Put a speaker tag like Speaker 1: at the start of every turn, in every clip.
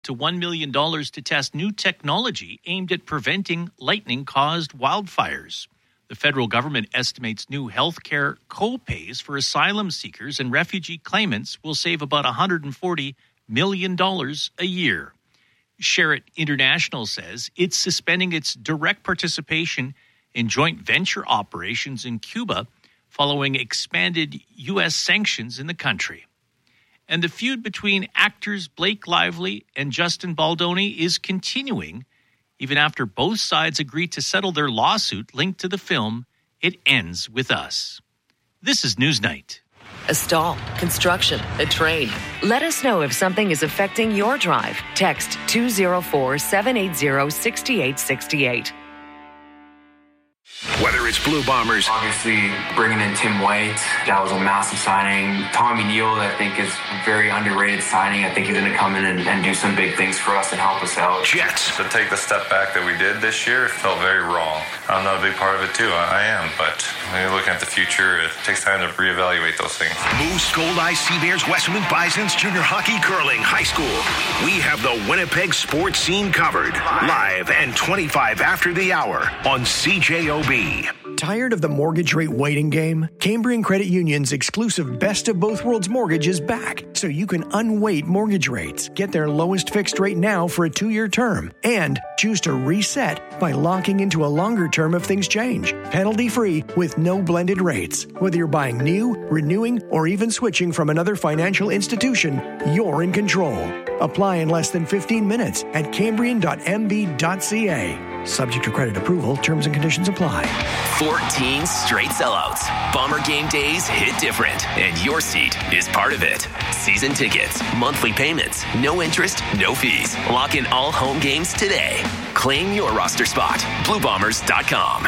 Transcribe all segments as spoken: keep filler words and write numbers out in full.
Speaker 1: to one million dollars to test new technology aimed at preventing lightning-caused wildfires. The federal government estimates new healthcare co-pays for asylum seekers and refugee claimants will save about one hundred forty million dollars a year. Sherritt International says it's suspending its direct participation in joint venture operations in Cuba following expanded U S sanctions in the country. And the feud between actors Blake Lively and Justin Baldoni is continuing, even after both sides agreed to settle their lawsuit linked to the film It Ends With Us. This is Newsnight.
Speaker 2: A stall, construction, a train. Let us know if something is affecting your drive. Text two oh four, seven eight zero, six eight six eight.
Speaker 3: Whether it's Blue Bombers.
Speaker 4: Obviously, bringing in Tim White, that was a massive signing. Tommy Neal, I think, is a very underrated signing. I think he's going to come in and, and do some big things for us and help us out.
Speaker 3: Jets.
Speaker 5: To take the step back that we did this year, it felt very wrong. I'm not a big part of it, too. I, I am, but when you're looking at the future, it takes time to reevaluate those things.
Speaker 3: Moose, Gold Eye, Sea Bears, Westwood Bisons, junior hockey, curling, high school. We have the Winnipeg sports scene covered. Live and twenty-five after the hour on C J O B.
Speaker 6: Tired of the mortgage rate waiting game? Cambrian Credit Union's exclusive Best of Both Worlds mortgage is back, so you can unweight mortgage rates. Get their lowest fixed rate now for a two-year term, and choose to reset by locking into a longer term if things change. Penalty-free with no blended rates. Whether you're buying new, renewing, or even switching from another financial institution, you're in control. Apply in less than fifteen minutes at cambrian dot m b dot c a. Subject to credit approval, terms and conditions apply.
Speaker 7: fourteen straight sellouts. Bomber game days hit different, and your seat is part of it. Season tickets, monthly payments, no interest, no fees. Lock in all home games today. Claim your roster spot. blue bombers dot com.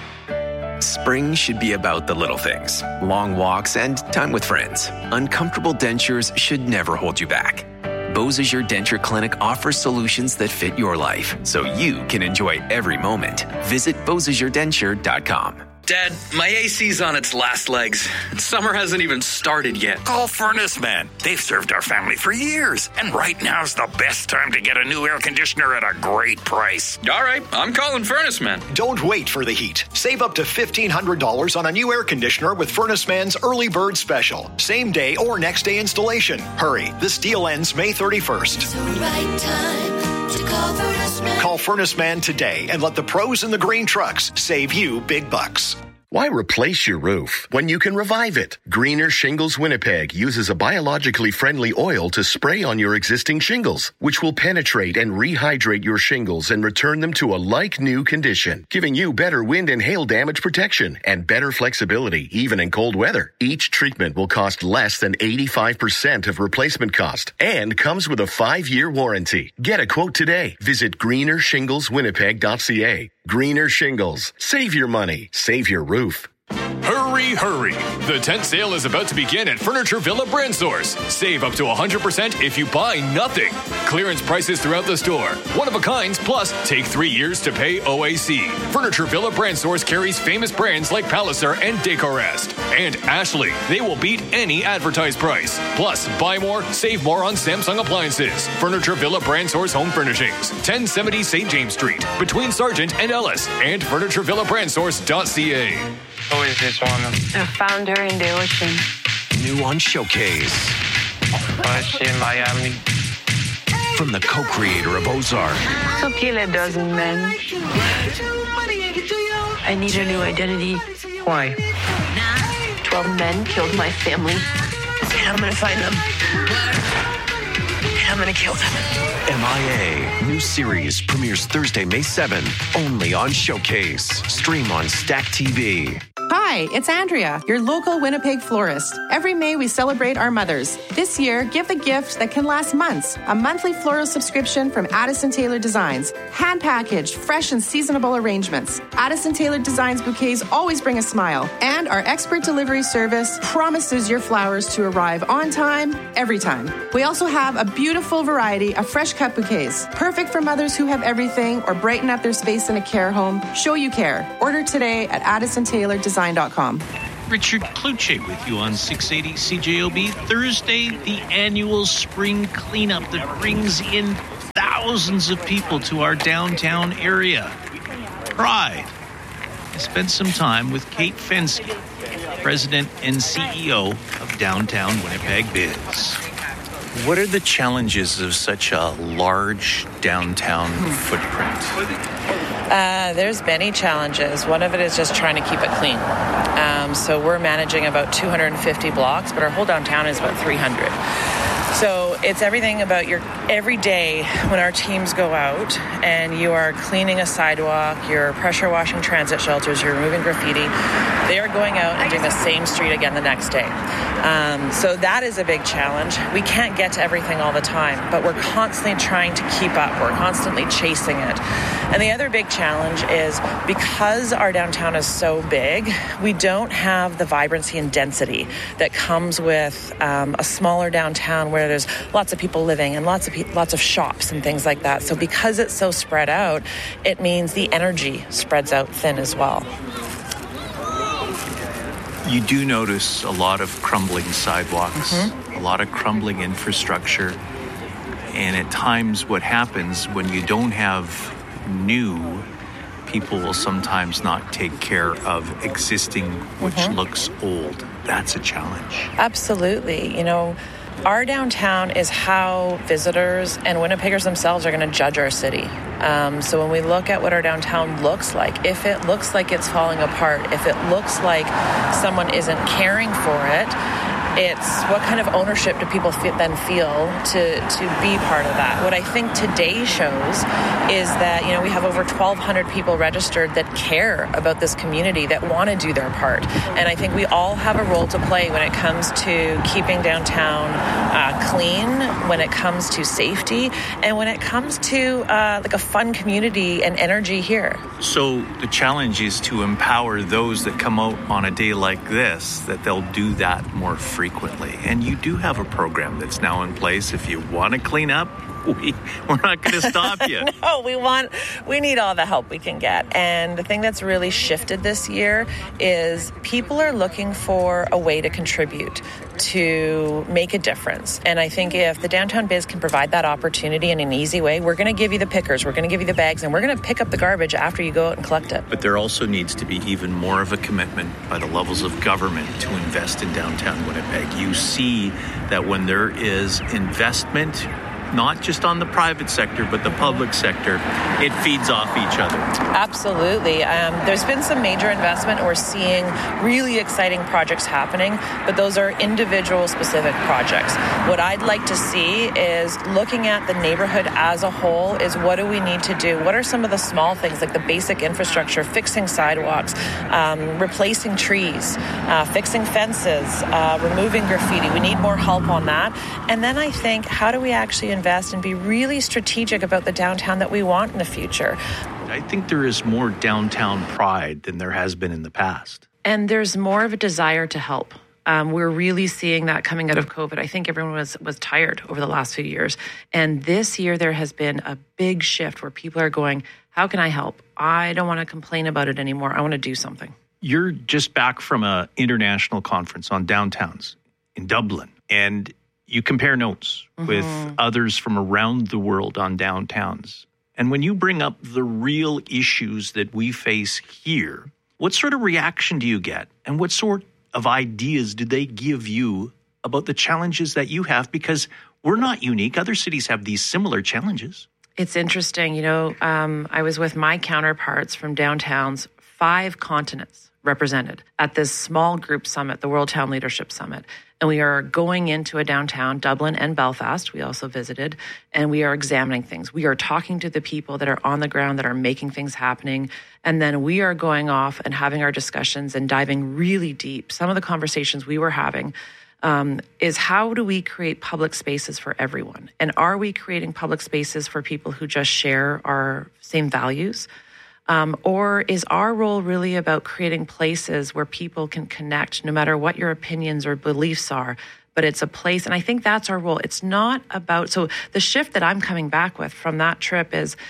Speaker 7: Spring should be about the little things. Long walks and time with friends. Uncomfortable dentures should never hold you back. Beausejour Denture Clinic offers solutions that fit your life, so you can enjoy every moment. Visit beausejour denture dot com.
Speaker 8: Dad, my A C's on its last legs. Summer hasn't even started yet.
Speaker 3: Call Furnace Man. They've served our family for years. And right now's the best time to get a new air conditioner at a great price.
Speaker 8: All right, I'm calling Furnace Man.
Speaker 9: Don't wait for the heat. Save up to fifteen hundred dollars on a new air conditioner with Furnace Man's Early Bird Special. Same day or next day installation. Hurry, this deal ends May thirty-first.
Speaker 10: It's the right time to call Furnace Man.
Speaker 9: Call Furnace Man today and let the pros in the green trucks save you big bucks.
Speaker 11: Why replace your roof when you can revive it? Greener Shingles Winnipeg uses a biologically friendly oil to spray on your existing shingles, which will penetrate and rehydrate your shingles and return them to a like-new condition, giving you better wind and hail damage protection and better flexibility, even in cold weather. Each treatment will cost less than eighty-five percent of replacement cost and comes with a five-year warranty. Get a quote today. Visit greener shingles winnipeg dot c a. Greener Shingles. Save your money. Save your roof.
Speaker 12: Hurry, hurry. The tent sale is about to begin at Furniture Villa Brand Source. Save up to one hundred percent if you buy nothing. Clearance prices throughout the store. One of a kinds, plus take three years to pay O A C. Furniture Villa Brand Source carries famous brands like Palliser and Decorest. And Ashley. They will beat any advertised price. Plus, buy more, save more on Samsung appliances. Furniture Villa Brand Source Home Furnishings. ten seventy Saint James Street. Between Sargent and Ellis. And furniture villa brand source dot c a.
Speaker 13: Who is this one?
Speaker 14: A founder in the ocean.
Speaker 3: New on Showcase.
Speaker 13: Was in Miami.
Speaker 3: From the co-creator of Ozark.
Speaker 14: So kill a dozen men. I need a new identity.
Speaker 13: Why?
Speaker 14: Twelve men killed my family. And I'm gonna find them. And I'm gonna kill them.
Speaker 3: M I A. New series premieres Thursday, May seventh. Only on Showcase. Stream on Stack T V.
Speaker 15: Hi, it's Andrea, your local Winnipeg florist. Every May, we celebrate our mothers. This year, give the gift that can last months. A monthly floral subscription from Addison Taylor Designs. Hand-packaged, fresh and seasonable arrangements. Addison Taylor Designs bouquets always bring a smile. And our expert delivery service promises your flowers to arrive on time, every time. We also have a beautiful variety of fresh cut bouquets. Perfect for mothers who have everything or brighten up their space in a care home. Show you care. Order today at addison taylor design dot com.
Speaker 1: Richard Kluche with you on six eighty C J O B. Thursday, the annual spring cleanup that brings in thousands of people to our downtown area. Pride. I spent some time with Kate Fensky, President and C E O of Downtown Winnipeg Biz. What are the challenges of such a large downtown footprint?
Speaker 16: Uh, there's many challenges. One of it is just trying to keep it clean. Um, so we're managing about two hundred fifty blocks, but our whole downtown is about three hundred. So it's everything about your every day when our teams go out and you are cleaning a sidewalk, you're pressure washing transit shelters, you're removing graffiti. They are going out and doing the same street again the next day. Um, so that is a big challenge. We can't get to everything all the time, but we're constantly trying to keep up. We're constantly chasing it. And the other big challenge is because our downtown is so big, we don't have the vibrancy and density that comes with um, a smaller downtown where there's lots of people living and lots of pe- lots of shops and things like that. So because it's so spread out, it means the energy spreads out thin as well.
Speaker 1: You do notice a lot of crumbling sidewalks, mm-hmm. a lot of crumbling infrastructure, and at times what happens when you don't have new, people will sometimes not take care of existing, which mm-hmm. looks old. That's a challenge.
Speaker 16: Absolutely. You know, our downtown is how visitors and Winnipeggers themselves are going to judge our city. Um, so when we look at what our downtown looks like, if it looks like it's falling apart, if it looks like someone isn't caring for it, it's what kind of ownership do people f- then feel to, to be part of that? What I think today shows is that, you know, we have over twelve hundred people registered that care about this community, that want to do their part. And I think we all have a role to play when it comes to keeping downtown uh, clean, when it comes to safety, and when it comes to uh, like a fun community and energy here.
Speaker 1: So the challenge is to empower those that come out on a day like this, that they'll do that more frequently. frequently. And you do have a program that's now in place. If you want to clean up, we, we're not going to stop you.
Speaker 16: No, we want, we need all the help we can get. And the thing that's really shifted this year is people are looking for a way to contribute, to make a difference. And I think if the Downtown Biz can provide that opportunity in an easy way, we're going to give you the pickers, we're going to give you the bags, and we're going to pick up the garbage after you go out and collect it.
Speaker 1: But there also needs to be even more of a commitment by the levels of government to invest in downtown Winnipeg. You see that when there is investment, not just on the private sector, but the public sector, it feeds off each other.
Speaker 16: Absolutely. Um, there's been some major investment. We're seeing really exciting projects happening, but those are individual specific projects. What I'd like to see is looking at the neighborhood as a whole is what do we need to do? What are some of the small things like the basic infrastructure, fixing sidewalks, um, replacing trees, uh, fixing fences, uh, removing graffiti? We need more help on that. And then I think, how do we actually invest invest and be really strategic about the downtown that we want in the future?
Speaker 1: I think there is more downtown pride than there has been in the past.
Speaker 16: And there's more of a desire to help. Um, we're really seeing that coming out of COVID. I think everyone was was tired over the last few years. And this year there has been a big shift where people are going, how can I help? I don't want to complain about it anymore. I want to do something.
Speaker 1: You're just back from an international conference on downtowns in Dublin. And you compare notes mm-hmm. with others from around the world on downtowns. And when you bring up the real issues that we face here, what sort of reaction do you get? And what sort of ideas do they give you about the challenges that you have? Because we're not unique. Other cities have these similar challenges.
Speaker 16: It's interesting. You know, um, I was with my counterparts from downtowns, five continents represented at this small group summit, the World Town Leadership Summit. And we are going into a downtown, Dublin and Belfast, we also visited, and we are examining things. We are talking to the people that are on the ground that are making things happening. And then we are going off and having our discussions and diving really deep. Some of the conversations we were having um, is how do we create public spaces for everyone? And are we creating public spaces for people who just share our same values? Um, or is our role really about creating places where people can connect no matter what your opinions or beliefs are, but it's a place, and I think that's our role. It's not about, so the shift that I'm coming back with from that trip is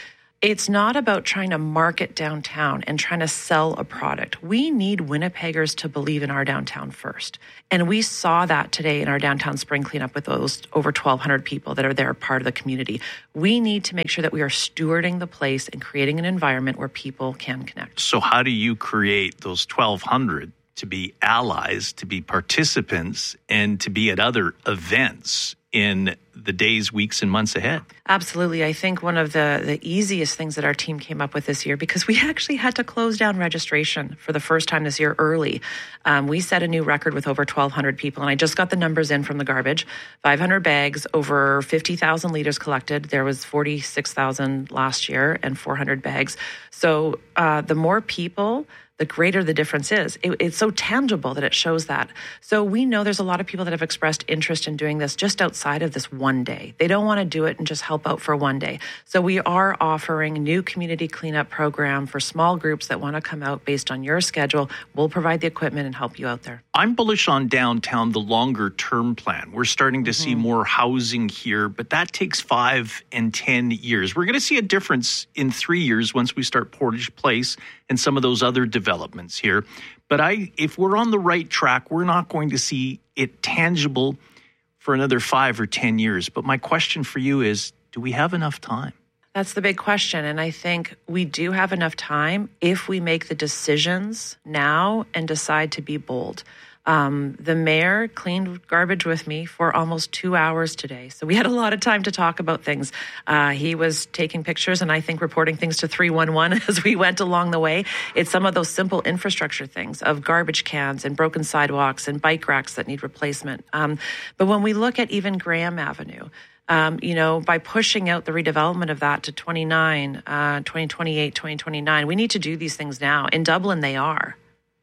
Speaker 16: It's not about trying to market downtown and trying to sell a product. We need Winnipeggers to believe in our downtown first. And we saw that today in our downtown spring cleanup with those over twelve hundred people that are there, part of the community. We need to make sure that we are stewarding the place and creating an environment where people can connect.
Speaker 1: So how do you create those twelve hundred to be allies, to be participants, and to be at other events in the days, weeks, and months ahead?
Speaker 16: Absolutely. I think one of the, the easiest things that our team came up with this year, because we actually had to close down registration for the first time this year early. Um, we set a new record with over twelve hundred people, and I just got the numbers in from the garbage. five hundred bags, over fifty thousand liters collected. There was forty-six thousand last year and four hundred bags. So uh, the more people, the greater the difference is. It, it's so tangible that it shows that. So we know there's a lot of people that have expressed interest in doing this just outside of this one day. They don't want to do it and just help out for one day. So we are offering a new community cleanup program for small groups that want to come out based on your schedule. We'll provide the equipment and help you out there.
Speaker 1: I'm bullish on downtown, the longer term plan. We're starting to mm-hmm. see more housing here, but that takes five and ten years. We're going to see a difference in three years once we start Portage Place and some of those other developments here. But I, if we're on the right track, we're not going to see it tangible for another five or ten years. But my question for you is, do we have enough time?
Speaker 16: That's the big question. And I think we do have enough time if we make the decisions now and decide to be bold. Um, the mayor cleaned garbage with me for almost two hours today. So we had a lot of time to talk about things. Uh, he was taking pictures and I think reporting things to three one one as we went along the way. It's some of those simple infrastructure things of garbage cans and broken sidewalks and bike racks that need replacement. Um, but when we look at even Graham Avenue, Um, you know, by pushing out the redevelopment of that to twenty-nine, uh, twenty twenty-eight, twenty twenty-nine, we need to do these things now. In Dublin, they are.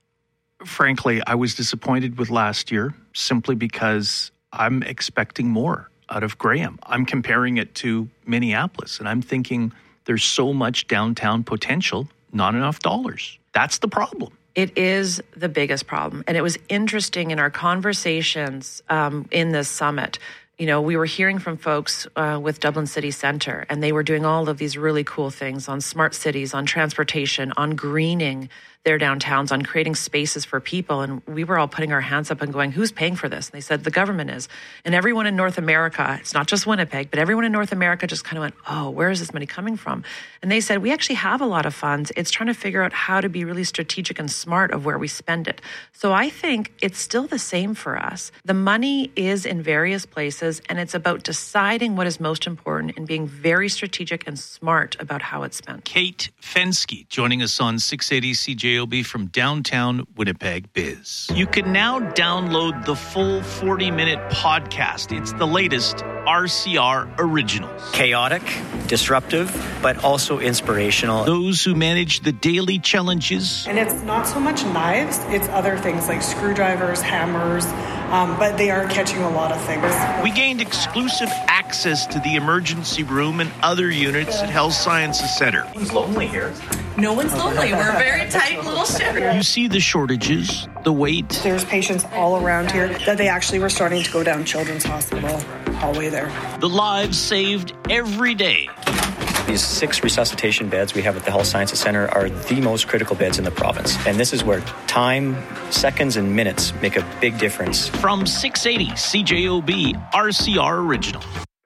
Speaker 1: Frankly, I was disappointed with last year simply because I'm expecting more out of Graham. I'm comparing it to Minneapolis, and I'm thinking there's so much downtown potential, not enough dollars. That's the problem.
Speaker 16: It is the biggest problem. And it was interesting in our conversations um, in this summit. You know, we were hearing from folks uh, with Dublin City Centre, and they were doing all of these really cool things on smart cities, on transportation, on greening their downtowns, on creating spaces for people. And we were all putting our hands up and going, who's paying for this? And they said, the government is. And everyone in North America, it's not just Winnipeg, but everyone in North America just kind of went, oh, where is this money coming from? And they said, we actually have a lot of funds. It's trying to figure out how to be really strategic and smart of where we spend it. So I think it's still the same for us. The money is in various places, and it's about deciding what is most important and being very strategic and smart about how it's spent.
Speaker 1: Kate Fensky joining us on six eighty C J O B from downtown Winnipeg Biz. You can now download the full forty-minute podcast. It's the latest R C R Originals.
Speaker 17: Chaotic, disruptive, but also inspirational.
Speaker 1: Those who manage the daily challenges.
Speaker 18: And it's not so much knives, it's other things like screwdrivers, hammers, um, but they are catching a lot of things.
Speaker 1: We gained exclusive access to the emergency room and other units at Health Sciences Centre.
Speaker 17: It's lonely here.
Speaker 19: No one's lonely. We're a very tight little ship.
Speaker 1: You see the shortages, the wait.
Speaker 18: There's patients all around here that they actually were starting to go down Children's Hospital hallway there.
Speaker 1: The lives saved every day.
Speaker 17: These six resuscitation beds we have at the Health Sciences Centre are the most critical beds in the province. And this is where time, seconds, and minutes make a big difference.
Speaker 1: From six eighty C J O B R C R Original.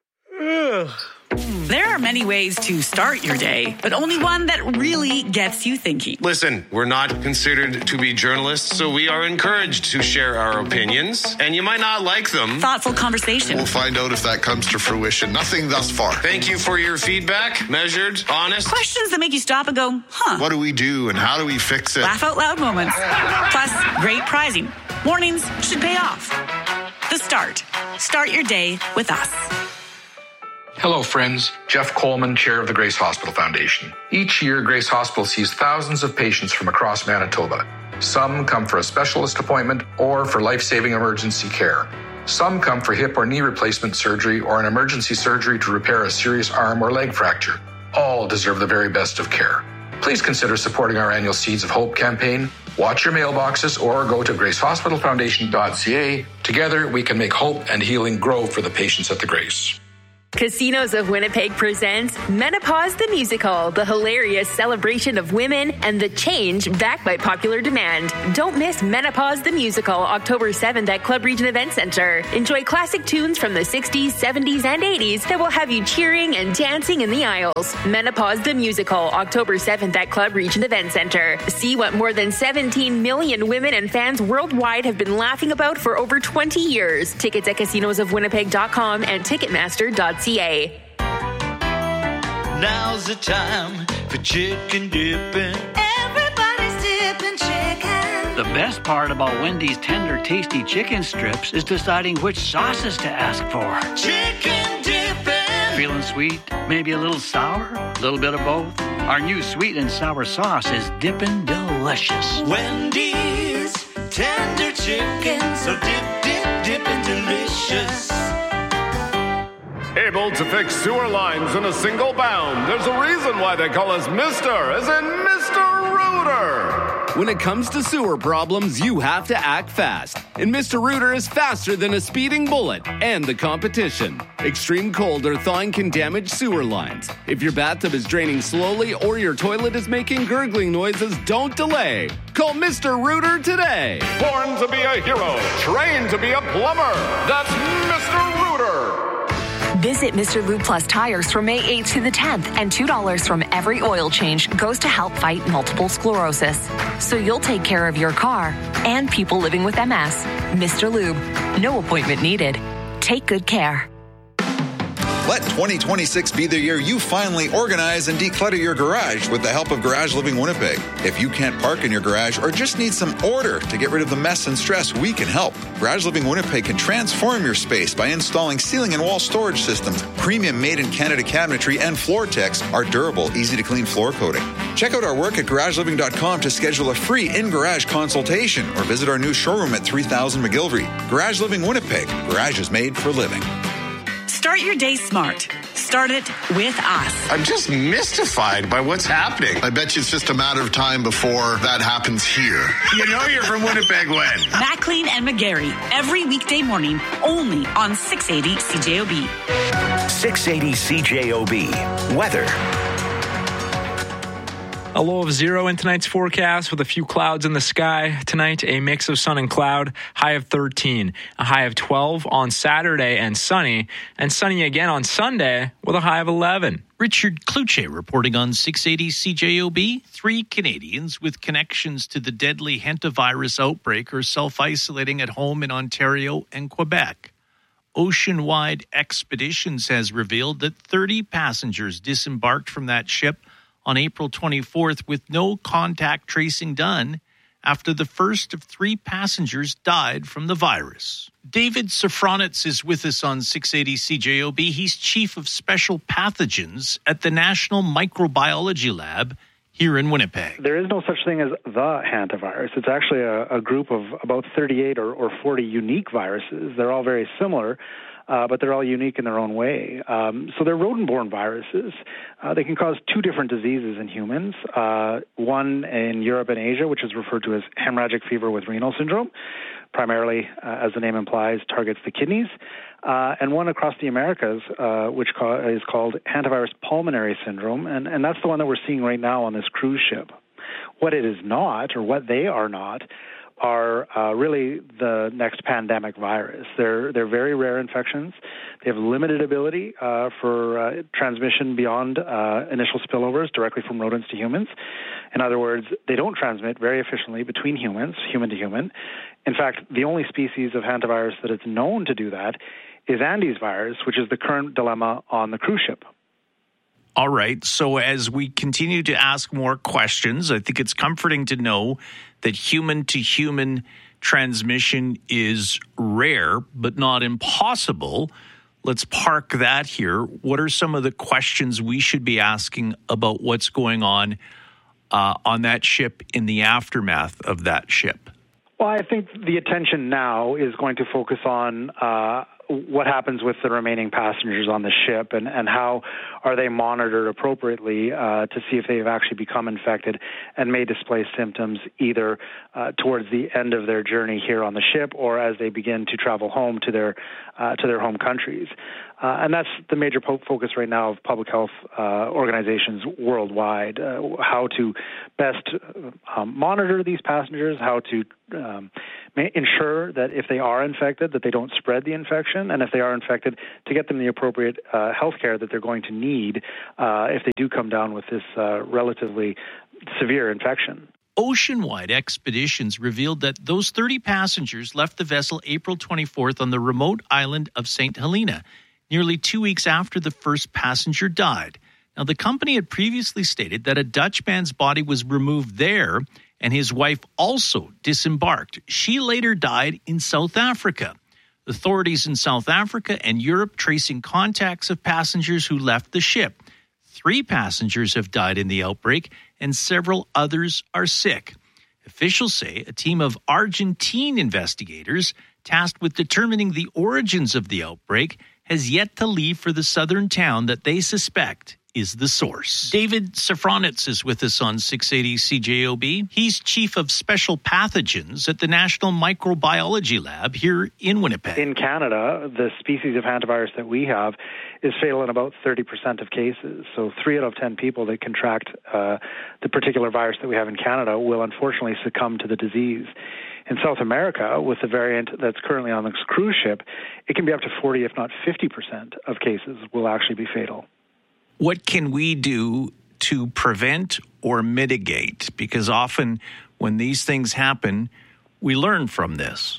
Speaker 19: There are many ways to start your day, but only one that really gets you thinking.
Speaker 20: Listen, we're not considered to be journalists, so we are encouraged to share our opinions, and you might not like them.
Speaker 19: Thoughtful conversation.
Speaker 21: We'll find out if that comes to fruition. Nothing thus far.
Speaker 20: Thank you for your feedback. Measured, honest.
Speaker 19: Questions that make you stop and go, huh.
Speaker 21: What do we do, and how do we fix it?
Speaker 19: Laugh out loud moments. Plus, great prizing. Mornings should pay off. The Start. Start your day with us.
Speaker 22: Hello, friends. Jeff Coleman, chair of the Grace Hospital Foundation. Each year, Grace Hospital sees thousands of patients from across Manitoba. Some come for a specialist appointment or for life-saving emergency care. Some come for hip or knee replacement surgery or an emergency surgery to repair a serious arm or leg fracture. All deserve the very best of care. Please consider supporting our annual Seeds of Hope campaign. Watch your mailboxes or go to grace hospital foundation dot c a. Together, we can make hope and healing grow for the patients at the Grace.
Speaker 2: Casinos of Winnipeg presents Menopause the Musical, the hilarious celebration of women and the change backed by popular demand. Don't miss Menopause the Musical, October seventh at Club Region Event Center. Enjoy classic tunes from the sixties, seventies, and eighties that will have you cheering and dancing in the aisles. Menopause the Musical, October seventh at Club Region Event Center. See what more than seventeen million women and fans worldwide have been laughing about for over twenty years. Tickets at casinos of winnipeg dot com and ticketmaster dot c a.
Speaker 4: Now's the time for chicken dipping.
Speaker 10: Everybody's dipping chicken.
Speaker 23: The best part about Wendy's tender, tasty chicken strips is deciding which sauces to ask for.
Speaker 4: Chicken dipping.
Speaker 23: Feeling sweet? Maybe a little sour? A little bit of both? Our new sweet and sour sauce is dippin' delicious.
Speaker 4: Wendy's tender chicken, so dip, dip, dippin' delicious.
Speaker 24: Able to fix sewer lines in a single bound. There's a reason why they call us Mister, as in Mister Rooter.
Speaker 25: When it comes to sewer problems, you have to act fast. And Mister Rooter is faster than a speeding bullet and the competition. Extreme cold or thawing can damage sewer lines. If your bathtub is draining slowly or your toilet is making gurgling noises, don't delay. Call Mister Rooter today.
Speaker 24: Born to be a hero, trained to be a plumber. That's Mister Rooter.
Speaker 26: Visit Mister Lube Plus Tires from May eighth to the tenth, and two dollars from every oil change goes to help fight multiple sclerosis. So you'll take care of your car and people living with M S. Mister Lube. No appointment needed. Take good care.
Speaker 27: Let twenty twenty-six be the year you finally organize and declutter your garage with the help of Garage Living Winnipeg. If you can't park in your garage or just need some order to get rid of the mess and stress, we can help. Garage Living Winnipeg can transform your space by installing ceiling and wall storage systems, premium made-in-Canada cabinetry, and Floortex, our durable, easy-to-clean floor coating. Check out our work at garage living dot com to schedule a free in-garage consultation or visit our new showroom at three thousand McGilvery. Garage Living Winnipeg. Garage is made for living.
Speaker 19: Start your day smart. Start it with us.
Speaker 21: I'm just mystified by what's happening. I bet you it's just a matter of time before that happens here.
Speaker 3: You know you're from Winnipeg when?
Speaker 19: Maclean and McGarry, every weekday morning, only on six eighty C J O B.
Speaker 3: six eighty C J O B. Weather.
Speaker 28: A low of zero in tonight's forecast with a few clouds in the sky. Tonight, a mix of sun and cloud, high of thirteen. A high of twelve on Saturday and sunny. And sunny again on Sunday with a high of eleven.
Speaker 1: Richard Kluche reporting on six eighty C J O B. Three Canadians with connections to the deadly hantavirus outbreak are self-isolating at home in Ontario and Quebec. Ocean-wide Expeditions has revealed that thirty passengers disembarked from that ship on April twenty-fourth with no contact tracing done after the first of three passengers died from the virus. David Safronitz is with us on six eighty C J O B. He's Chief of Special Pathogens at the National Microbiology Lab here in Winnipeg.
Speaker 29: There is no such thing as the hantavirus. It's actually a, a group of about thirty-eight or, or forty unique viruses. They're all very similar, Uh, but they're all unique in their own way. Um, so they're rodent-borne viruses. Uh, they can cause two different diseases in humans, uh, one in Europe and Asia, which is referred to as hemorrhagic fever with renal syndrome, primarily, uh, as the name implies, targets the kidneys, uh, and one across the Americas, uh, which ca- is called hantavirus pulmonary syndrome, and, and that's the one that we're seeing right now on this cruise ship. What it is not, or what they are not, are uh, really the next pandemic virus. They're they're very rare infections. They have limited ability uh, for uh, transmission beyond uh, initial spillovers directly from rodents to humans. In other words, they don't transmit very efficiently between humans, human to human. In fact, the only species of hantavirus that it's known to do that is Andes virus, which is the current dilemma on the cruise ship.
Speaker 1: All right. So as we continue to ask more questions, I think it's comforting to know that human-to-human transmission is rare, but not impossible. Let's park that here. What are some of the questions we should be asking about what's going on uh, on that ship in the aftermath of that ship?
Speaker 29: Well, I think the attention now is going to focus on uh, what happens with the remaining passengers on the ship and, and how are they monitored appropriately uh, to see if they've actually become infected and may display symptoms either uh, towards the end of their journey here on the ship or as they begin to travel home to their uh, to their home countries. Uh, and that's the major po- focus right now of public health uh, organizations worldwide, uh, how to best um, monitor these passengers, how to um, ma- ensure that if they are infected, that they don't spread the infection, and if they are infected, to get them the appropriate uh, health care that they're going to need uh, if they do come down with this uh, relatively severe infection.
Speaker 1: Oceanwide Expeditions revealed that those thirty passengers left the vessel April twenty-fourth on the remote island of Saint Helena, nearly two weeks after the first passenger died. Now, the company had previously stated that a Dutch man's body was removed there and his wife also disembarked. She later died in South Africa. Authorities in South Africa and Europe tracing contacts of passengers who left the ship. Three passengers have died in the outbreak, and several others are sick. Officials say a team of Argentine investigators tasked with determining the origins of the outbreak has yet to leave for the southern town that they suspect is the source. David Safranitz is with us on six eighty C J O B. He's Chief of Special Pathogens at the National Microbiology Lab here in Winnipeg.
Speaker 29: In Canada, the species of hantavirus that we have is fatal in about thirty percent of cases. So three out of ten people that contract uh, the particular virus that we have in Canada will unfortunately succumb to the disease. In South America, with the variant that's currently on this cruise ship, it can be up to forty, if not fifty percent of cases will actually be fatal.
Speaker 1: What can we do to prevent or mitigate? Because often when these things happen, we learn from this.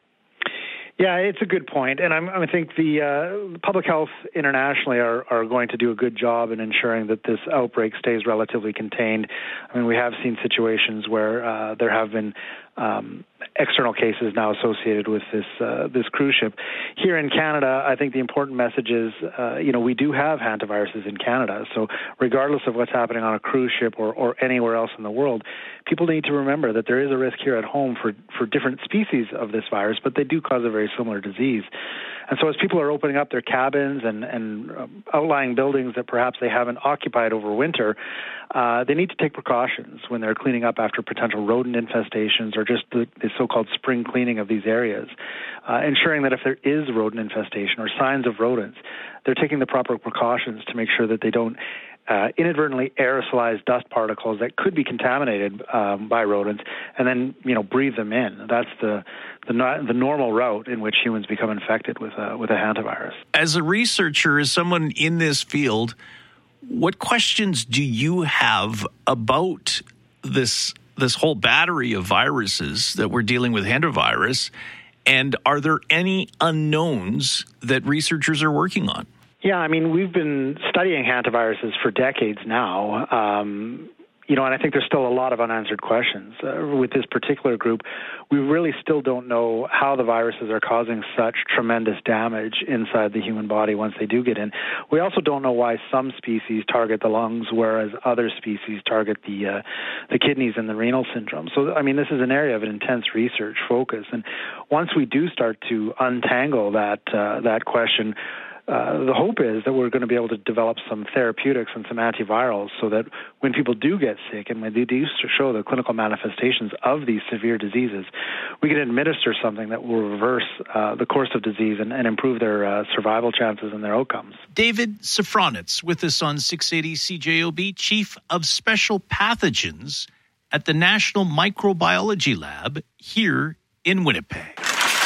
Speaker 29: Yeah, it's a good point. And I'm, I think the uh, public health internationally are, are going to do a good job in ensuring that this outbreak stays relatively contained. I mean, we have seen situations where uh, there have been um, external cases now associated with this uh, this cruise ship. Here in Canada, I think the important message is, uh, you know, we do have hantaviruses in Canada. So regardless of what's happening on a cruise ship or, or anywhere else in the world, people need to remember that there is a risk here at home for, for different species of this virus, but they do cause a very similar disease. And so as people are opening up their cabins and, and um, outlying buildings that perhaps they haven't occupied over winter, uh, they need to take precautions when they're cleaning up after potential rodent infestations or just the, the so-called spring cleaning of these areas, uh, ensuring that if there is rodent infestation or signs of rodents, they're taking the proper precautions to make sure that they don't Uh, inadvertently aerosolize dust particles that could be contaminated um, by rodents, and then you know breathe them in. That's the the, no, the normal route in which humans become infected with a, with a hantavirus.
Speaker 1: As a researcher, as someone in this field, what questions do you have about this this whole battery of viruses that we're dealing with, hantavirus, and are there any unknowns that researchers are working on?
Speaker 29: Yeah, I mean, we've been studying hantaviruses for decades now, um, you know, and I think there's still a lot of unanswered questions. Uh, with this particular group, we really still don't know how the viruses are causing such tremendous damage inside the human body once they do get in. We also don't know why some species target the lungs, whereas other species target the uh, the kidneys and the renal syndrome. So, I mean, this is an area of an intense research focus. And once we do start to untangle that uh, that question, Uh, the hope is that we're going to be able to develop some therapeutics and some antivirals so that when people do get sick and when they do show the clinical manifestations of these severe diseases, we can administer something that will reverse uh, the course of disease and, and improve their uh, survival chances and their outcomes.
Speaker 1: David Safranitz with us on six eighty C J O B, Chief of Special Pathogens at the National Microbiology Lab here in Winnipeg.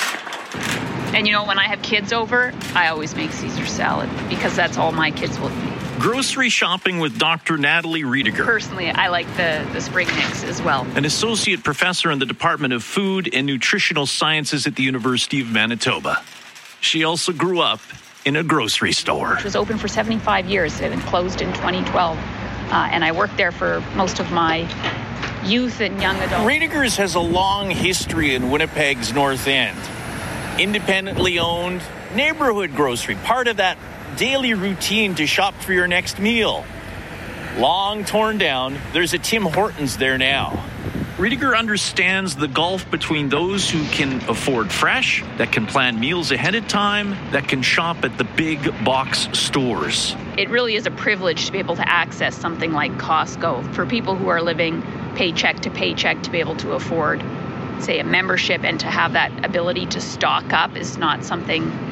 Speaker 5: And, you know, when I have kids over, I always make Caesar salad because that's all my kids will eat.
Speaker 1: Grocery shopping with Doctor Natalie Riediger.
Speaker 5: Personally, I like the, the spring mix as well.
Speaker 1: An associate professor in the Department of Food and Nutritional Sciences at the University of Manitoba. She also grew up in a grocery store.
Speaker 5: Which was open for seventy-five years and closed in twenty twelve. Uh, and I worked there for most of my youth and young adult.
Speaker 1: Riediger's has a long history in Winnipeg's North End. Independently owned neighborhood grocery, part of that daily routine to shop for your next meal. Long torn down, there's a Tim Hortons there now. Riediger understands the gulf between those who can afford fresh, that can plan meals ahead of time, that can shop at the big box stores.
Speaker 5: It really is a privilege to be able to access something like Costco for people who are living paycheck to paycheck to be able to afford, say, a membership, and to have that ability to stock up is not something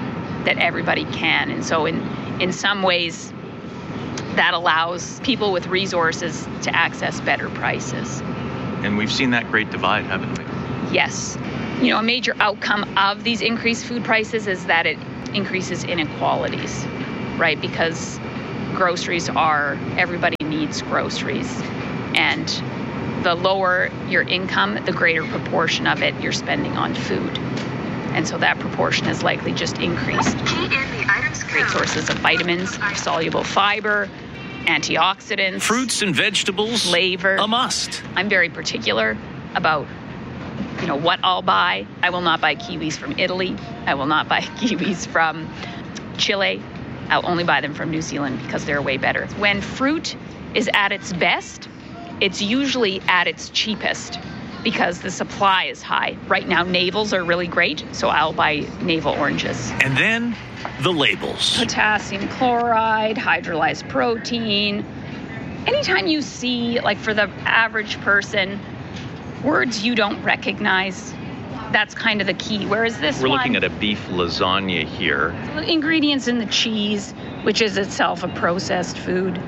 Speaker 5: that everybody can. And so in, in some ways, that allows people with resources to access better prices.
Speaker 1: And we've seen that great divide, haven't we?
Speaker 5: Yes. You know, a major outcome of these increased food prices is that it increases inequalities, right? Because groceries are, everybody needs groceries. And the lower your income, the greater proportion of it you're spending on food. And so that proportion is likely just increased. Great sources of vitamins, soluble fiber, antioxidants,
Speaker 1: fruits and vegetables,
Speaker 5: flavor.
Speaker 1: A must.
Speaker 5: I'm very particular about, you know, what I'll buy. I will not buy kiwis from Italy. I will not buy kiwis from Chile. I'll only buy them from New Zealand because they're way better. When fruit is at its best, it's usually at its cheapest because the supply is high. Right now, navels are really great, so I'll buy navel oranges.
Speaker 1: And then the labels.
Speaker 5: Potassium chloride, hydrolyzed protein. Anytime you see, like for the average person, words you don't recognize, that's kind of the key. Whereas this
Speaker 1: We're
Speaker 5: one,
Speaker 1: looking at a beef lasagna here.
Speaker 5: Ingredients in the cheese, which is itself a processed food.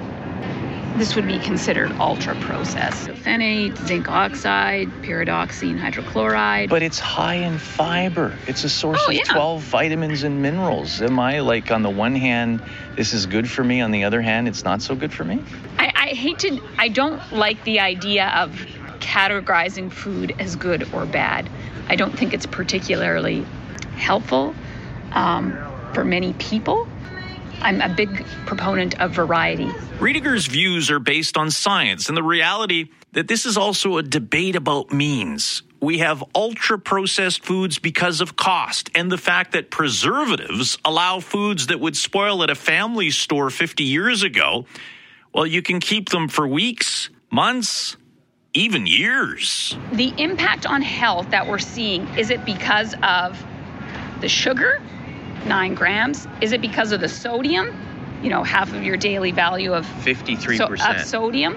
Speaker 5: This would be considered ultra-processed. Phenate, zinc oxide, pyridoxine hydrochloride.
Speaker 1: But it's high in fiber. It's a source
Speaker 5: Oh,
Speaker 1: of
Speaker 5: yeah.
Speaker 1: twelve vitamins and minerals. Am I like, on the one hand, this is good for me, on the other hand, it's not so good for me?
Speaker 5: I, I hate to, I don't like the idea of categorizing food as good or bad. I don't think it's particularly helpful um, for many people. I'm a big proponent of variety.
Speaker 1: Riediger's views are based on science and the reality that this is also a debate about means. We have ultra-processed foods because of cost and the fact that preservatives allow foods that would spoil at a family store fifty years ago. Well, you can keep them for weeks, months, even years.
Speaker 5: The impact on health that we're seeing, is it because of the sugar? Nine grams? Is it because of the sodium? You know, half of your daily value of,
Speaker 1: fifty-three
Speaker 5: so,
Speaker 1: percent.
Speaker 5: of sodium?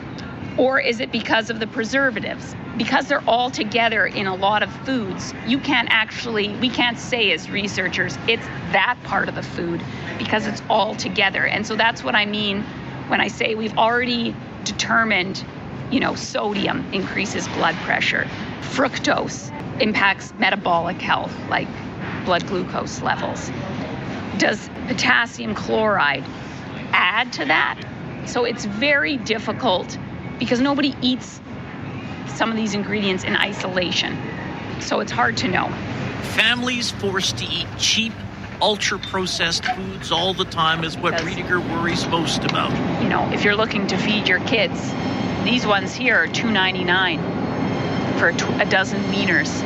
Speaker 5: Or is it because of the preservatives? Because they're all together in a lot of foods, you can't actually, we can't say as researchers, it's that part of the food because it's all together. And so that's what I mean when I say we've already determined, you know, sodium increases blood pressure. Fructose impacts metabolic health, like blood glucose levels. Does potassium chloride add to that? So it's very difficult because nobody eats some of these ingredients in isolation. So it's hard to know.
Speaker 1: Families forced to eat cheap, ultra-processed foods all the time is what Riediger worries most about.
Speaker 5: You know, if you're looking to feed your kids, these ones here are two ninety-nine for a, tw- a dozen wieners.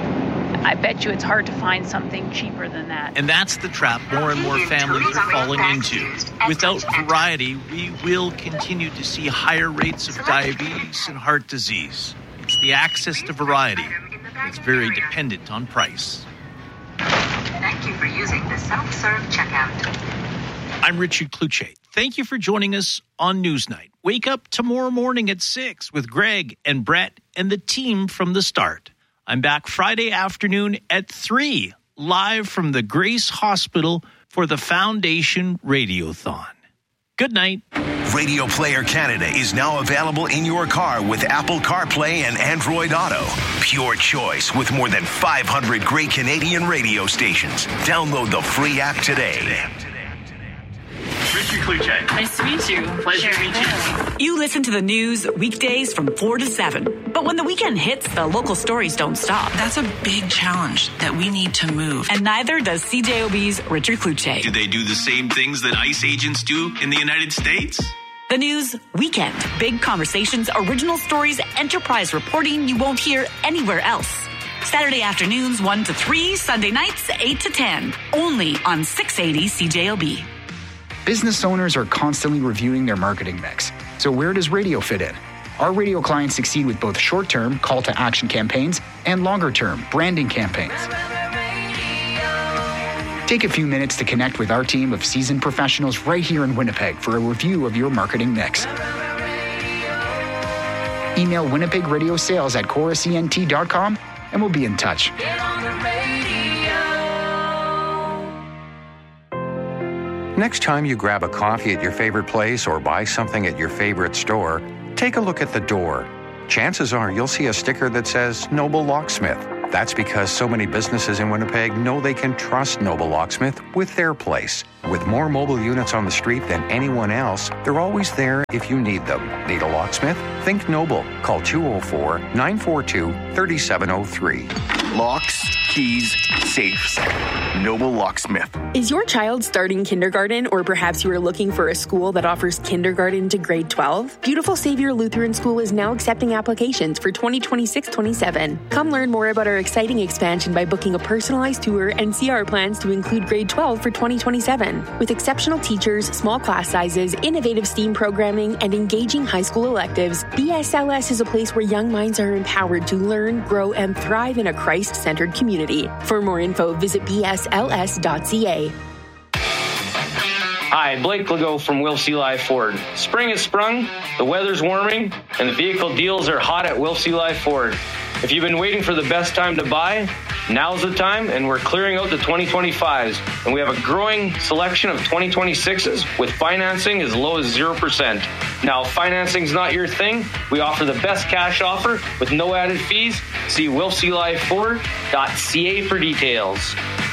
Speaker 5: I bet you it's hard to find something cheaper than that.
Speaker 1: And that's the trap more and more families are falling into. Without variety, we will continue to see higher rates of diabetes and heart disease. It's the access to variety that's very dependent on price.
Speaker 6: Thank you for using the self-serve checkout.
Speaker 1: I'm Richard Kluche. Thank you for joining us on Newsnight. Wake up tomorrow morning at six with Greg and Brett and the team from the start. I'm back Friday afternoon at three, live from the Grace Hospital for the Foundation Radiothon. Good night.
Speaker 3: Radio Player Canada is now available in your car with Apple CarPlay and Android Auto. Pure choice with more than five hundred great Canadian radio stations. Download the free app today.
Speaker 1: Richard Kluche.
Speaker 19: Nice to meet you.
Speaker 1: Pleasure to meet you.
Speaker 19: You listen to the news weekdays from four to seven. But when the weekend hits, the local stories don't stop.
Speaker 7: That's a big challenge that we need to move.
Speaker 19: And neither does C J O B's Richard Kluche.
Speaker 1: Do they do the same things that ICE agents do in the United States?
Speaker 19: The News Weekend. Big conversations, original stories, enterprise reporting you won't hear anywhere else. Saturday afternoons one to three, Sunday nights eight to ten. Only on six eighty C J O B.
Speaker 8: Business owners are constantly reviewing their marketing mix. So where does radio fit in? Our radio clients succeed with both short-term call to action campaigns and longer-term branding campaigns. Take a few minutes to connect with our team of seasoned professionals right here in Winnipeg for a review of your marketing mix. Email Winnipeg Radio Sales at chorus E N T dot com and we'll be in touch.
Speaker 9: Next time you grab a coffee at your favorite place or buy something at your favorite store, take a look at the door. Chances are you'll see a sticker that says Noble Locksmith. That's because so many businesses in Winnipeg know they can trust Noble Locksmith with their place. With more mobile units on the street than anyone else, they're always there if you need them. Need a locksmith? Think Noble. Call two oh four, nine four two, three seven oh three.
Speaker 11: Locks, keys, safes. Noble Locksmith.
Speaker 2: Is your child starting kindergarten, or perhaps you are looking for a school that offers kindergarten to grade twelve? Beautiful Savior Lutheran School is now accepting applications for twenty twenty-six twenty-seven. Come learn more about our exciting expansion by booking a personalized tour and see our plans to include grade twelve for twenty twenty-seven. With exceptional teachers, small class sizes, innovative STEAM programming, and engaging high school electives, B S L S is a place where young minds are empowered to learn, grow, and thrive in a Christ-centered community. For more info, visit b s l s dot c a.
Speaker 12: Hi, Blake Legault from Wilf Eli Ford. Spring has sprung, the weather's warming, and the vehicle deals are hot at Wilf Eli Ford. If you've been waiting for the best time to buy, now's the time, and we're clearing out the twenty twenty-fives. And we have a growing selection of twenty twenty-sixes with financing as low as zero percent. Now, if financing's not your thing, we offer the best cash offer with no added fees. See wilf eli ford dot c a for details.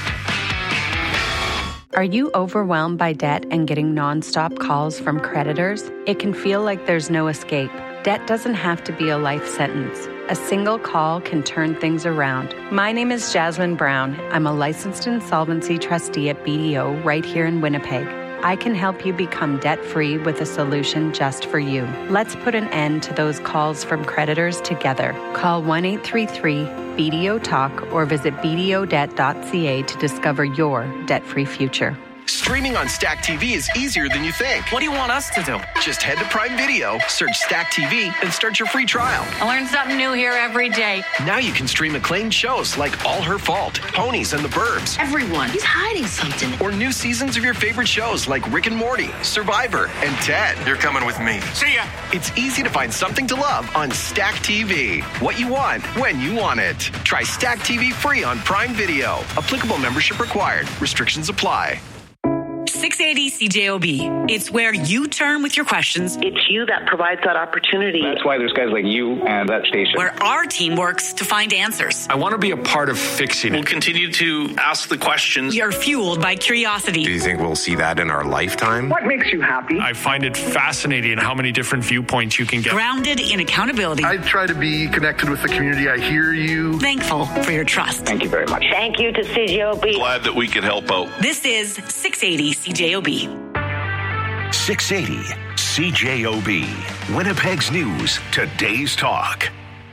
Speaker 13: Are you overwhelmed by debt and getting nonstop calls from creditors? It can feel like there's no escape. Debt doesn't have to be a life sentence. A single call can turn things around. My name is Jasmine Brown. I'm a licensed insolvency trustee at B D O right here in Winnipeg. I can help you become debt-free with a solution just for you. Let's put an end to those calls from creditors together. Call one eight three three B D O talk or visit b d o debt dot c a to discover your debt-free future.
Speaker 11: Streaming on Stack T V is easier than you think.
Speaker 14: What do you want us to do?
Speaker 11: Just head to Prime Video, search Stack T V, and start your free trial.
Speaker 14: I learn something new here every day.
Speaker 11: Now you can stream acclaimed shows like All Her Fault, Ponies and the Burbs.
Speaker 14: Everyone, he's hiding something.
Speaker 11: Or new seasons of your favorite shows like Rick and Morty, Survivor, and Ted.
Speaker 15: You're coming with me.
Speaker 11: See ya! It's easy to find something to love on Stack T V. What you want, when you want it. Try Stack T V free on Prime Video. Applicable membership required. Restrictions apply.
Speaker 19: six eighty C J O B. It's where you turn with your questions.
Speaker 16: It's you that provides that opportunity.
Speaker 17: That's why there's guys like you and that station.
Speaker 19: Where our team works to find answers.
Speaker 18: I want to be a part of fixing it.
Speaker 30: We'll continue to ask the questions.
Speaker 19: You're fueled by curiosity.
Speaker 20: Do you think we'll see that in our lifetime?
Speaker 16: What makes you happy?
Speaker 18: I find it fascinating how many different viewpoints you can get.
Speaker 19: Grounded in accountability.
Speaker 31: I try to be connected with the community. I hear you.
Speaker 19: Thankful for your trust.
Speaker 17: Thank you very much.
Speaker 16: Thank you to C J O B.
Speaker 30: Glad that we could help out.
Speaker 19: This is six eighty C J O B.
Speaker 3: six eighty C J O B. Winnipeg's News, today's talk.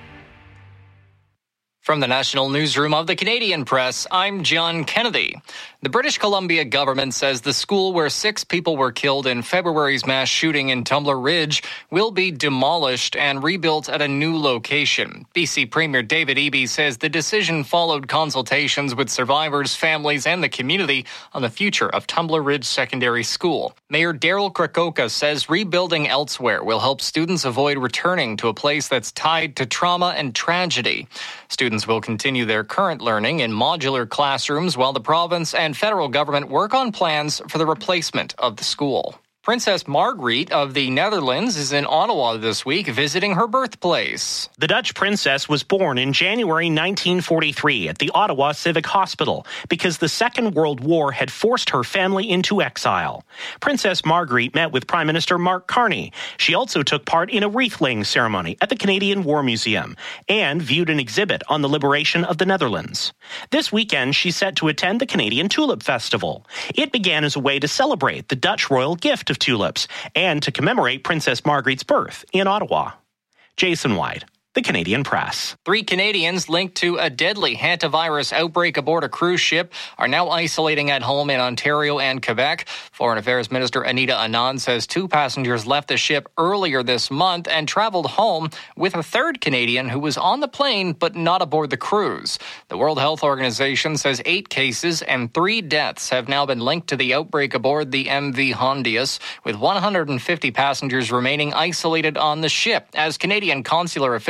Speaker 18: From the National Newsroom of the Canadian Press, I'm John Kennedy. The British Columbia government says the school where six people were killed in February's mass shooting in Tumbler Ridge will be demolished and rebuilt at a new location. B C Premier David Eby says the decision followed consultations with survivors, families, and the community on the future of Tumbler Ridge Secondary School. Mayor Daryl Krakoka says rebuilding elsewhere will help students avoid returning to a place that's tied to trauma and tragedy. Students will continue their current learning in modular classrooms while the province and federal government work on plans for the replacement of the school. Princess Margriet of the Netherlands is in Ottawa this week visiting her birthplace.
Speaker 32: The Dutch princess was born in January nineteen forty-three at the Ottawa Civic Hospital because the Second World War had forced her family into exile. Princess Margriet met with Prime Minister Mark Carney. She also took part in a wreath-laying ceremony at the Canadian War Museum and viewed an exhibit on the liberation of the Netherlands. This weekend, she's set to attend the Canadian Tulip Festival. It began as a way to celebrate the Dutch royal gift of tulips and to commemorate Princess Margriet's birth in Ottawa. Jason White, The Canadian Press.
Speaker 18: Three Canadians linked to a deadly hantavirus outbreak aboard a cruise ship are now isolating at home in Ontario and Quebec. Foreign Affairs Minister Anita Anand says two passengers left the ship earlier this month and traveled home with a third Canadian who was on the plane but not aboard the cruise. The World Health Organization says eight cases and three deaths have now been linked to the outbreak aboard the M V Hondius, with one hundred fifty passengers remaining isolated on the ship, as Canadian consular officials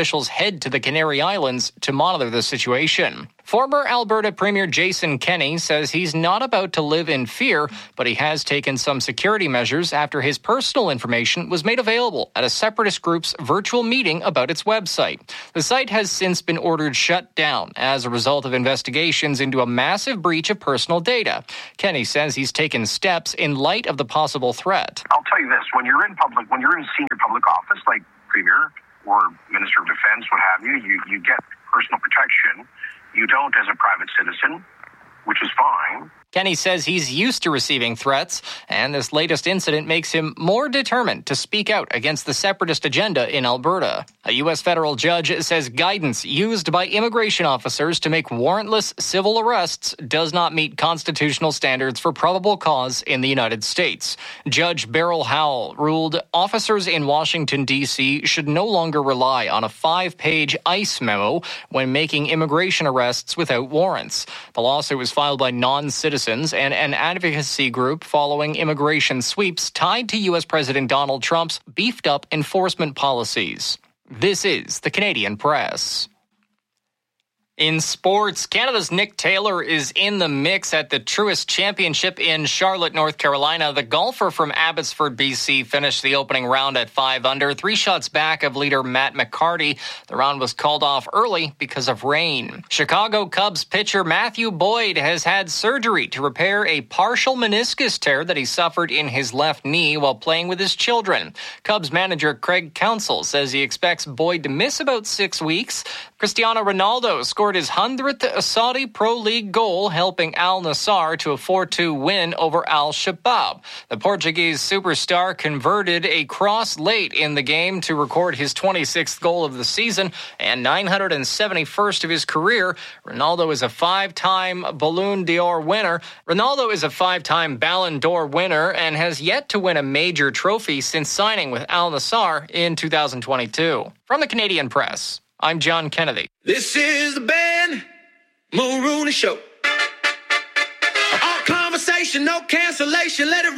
Speaker 18: officials head to the Canary Islands to monitor the situation. Former Alberta Premier Jason Kenney says he's not about to live in fear, but he has taken some security measures after his personal information was made available at a separatist group's virtual meeting about its website. The site has since been ordered shut down as a result of investigations into a massive breach of personal data. Kenney says he's taken steps in light of the possible threat.
Speaker 4: I'll tell you this, when you're in public, when you're in senior public office like Premier or Minister of Defense, what have you, you, you get personal protection. You don't as a private citizen, which is fine.
Speaker 18: Kenney says he's used to receiving threats, and this latest incident makes him more determined to speak out against the separatist agenda in Alberta. A U S federal judge says guidance used by immigration officers to make warrantless civil arrests does not meet constitutional standards for probable cause in the United States. Judge Beryl Howell ruled officers in Washington, D C should no longer rely on a five-page ICE memo when making immigration arrests without warrants. The lawsuit was filed by non-citizens and an advocacy group following immigration sweeps tied to U S President Donald Trump's beefed-up enforcement policies. This is the Canadian Press. In sports, Canada's Nick Taylor is in the mix at the Truist Championship in Charlotte, North Carolina. The golfer from Abbotsford, B C, finished the opening round at five under, three shots back of leader Matt McCarty. The round was called off early because of rain. Chicago Cubs pitcher Matthew Boyd has had surgery to repair a partial meniscus tear that he suffered in his left knee while playing with his children. Cubs manager Craig Counsell says he expects Boyd to miss about six weeks. Cristiano Ronaldo scored his hundredth Saudi Pro League goal, helping Al Nassr to a four two win over Al Shabab. The Portuguese superstar converted a cross late in the game to record his twenty-sixth goal of the season and nine hundred seventy-first of his career. Ronaldo is a five-time Ballon d'Or winner. Ronaldo is a five-time Ballon d'Or winner and has yet to win a major trophy since signing with Al Nassr in two thousand twenty-two. From the Canadian Press, I'm John Kennedy.
Speaker 10: This is the Ben Mulrooney Show. All conversation, no cancellation. Let it